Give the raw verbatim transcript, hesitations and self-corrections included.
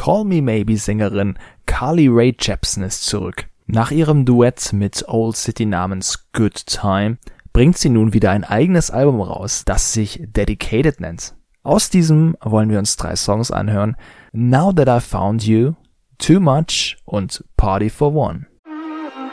Call Me Maybe Sängerin Carly Rae Jepsen ist zurück. Nach ihrem Duett mit Old City namens Good Time bringt sie nun wieder ein eigenes Album raus, das sich Dedicated nennt. Aus diesem wollen wir uns drei Songs anhören: Now That I Found You, Too Much und Party for One.